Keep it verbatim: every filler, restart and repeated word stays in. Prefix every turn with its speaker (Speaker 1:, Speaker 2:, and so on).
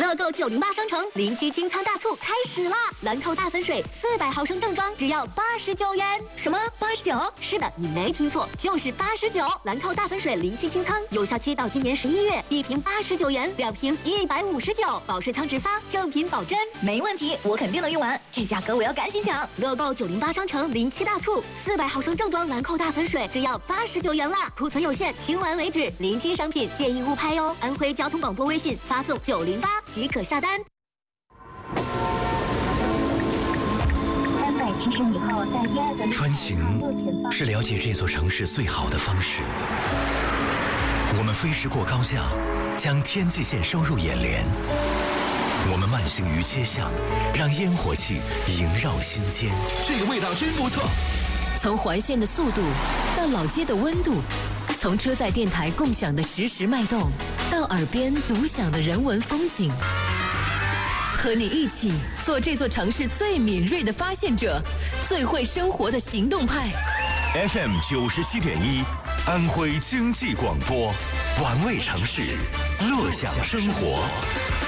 Speaker 1: 乐购九零八商城零七清仓大促开始啦！兰蔻大粉水四百毫升正装只要八十九元。
Speaker 2: 什么？八十九？
Speaker 1: 是的，你没听错，就是八十九。兰蔻大粉水零七清仓有效期到今年十一月，一瓶八十九元，两瓶一百五十九，保湿仓直发，正品保真。
Speaker 2: 没问题，我肯定能用完。这价格我要赶紧抢！
Speaker 1: 乐购九零八商城零七大促，四百毫升正装兰蔻大粉水只要八十九元啦！库存有限，清完为止，临期商品建议勿拍哦。安徽交通广播微信发送九零八即可下单。
Speaker 3: 三百七十米后，在第二个
Speaker 4: 穿行是了解这座城市最好的方式。我们飞驰过高架，将天际线收入眼帘。我们慢行于街巷，让烟火气萦绕心间。
Speaker 5: 这个味道真不错。
Speaker 6: 从环线的速度到老街的温度，从车载电台共享的实时脉动，到耳边独享的人文风景。和你一起做这座城市最敏锐的发现者，最会生活的行动派。
Speaker 4: F M 九十七点一，安徽经济广播，玩味城市，乐享生活。